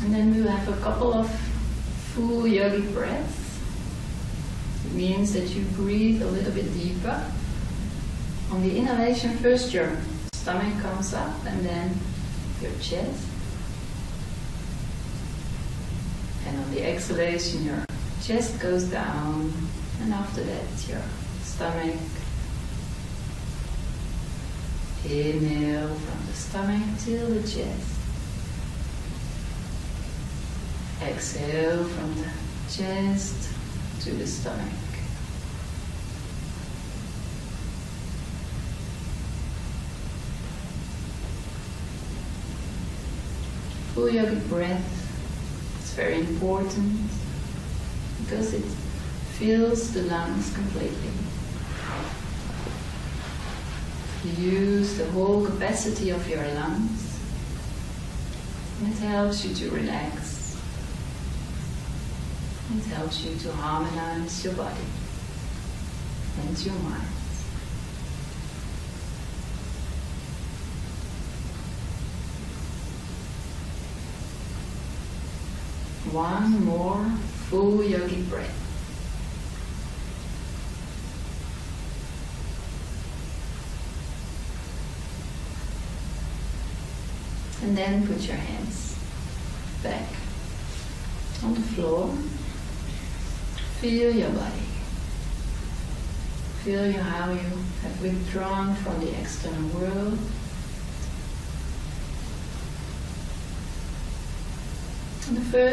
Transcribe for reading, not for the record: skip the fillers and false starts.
And then we'll have a couple of full yogic breaths. It means that you breathe a little bit deeper. On the inhalation, first your stomach comes up and then your chest. And on the exhalation, your chest goes down, and after that, your stomach. Inhale from the stomach till the chest. Exhale from the chest to the stomach. Full yogic breath. It's very important because it fills the lungs completely. You use the whole capacity of your lungs, and it helps you to relax. It helps you to harmonize your body and your mind. One more full yogic breath. And then put your hands back on the floor. Feel your body. Feel how you have withdrawn from the external world. And the first